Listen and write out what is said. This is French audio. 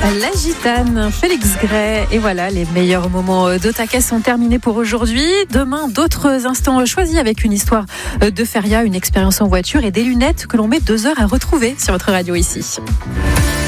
La Gitane, Félix Gray. Et voilà, les meilleurs moments d'Ottaka sont terminés pour aujourd'hui. Demain, d'autres instants choisis avec une histoire de feria, une expérience en voiture et des lunettes que l'on met 2 heures à retrouver sur votre radio ici.